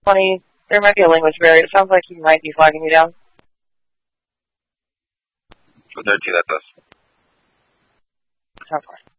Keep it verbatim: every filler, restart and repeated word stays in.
twenty, there might be a language barrier. It sounds like he might be flagging you down. two thirty, that does. Sounds fine.